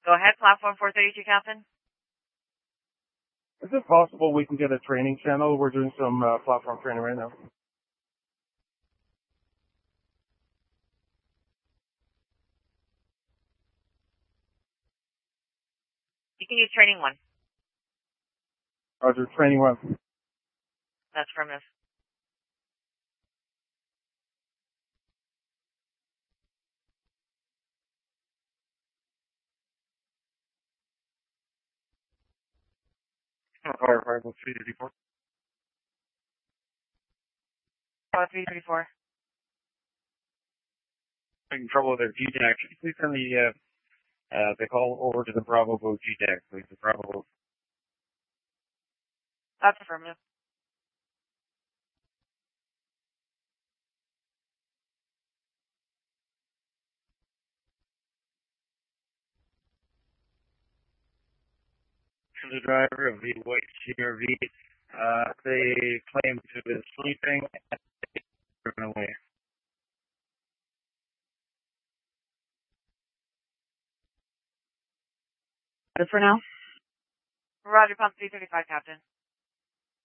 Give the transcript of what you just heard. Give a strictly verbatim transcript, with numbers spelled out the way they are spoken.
Go ahead, platform four thirty-two, Captain. Is it possible we can get a training channel? We're doing some uh, platform training right now. You can use training one. Roger, training one. That's affirmative. Fire, fire, three thirty-four. Bravo three thirty-four. Having trouble with their G D A C. Please send the, uh, uh, the call over to the Bravo Boat G D A C, please. The Bravo Boat. That's affirmative. To the driver of the white C R V, uh, they claim to have been sleeping and driven away. Good for now. Roger, pump three thirty-five, Captain.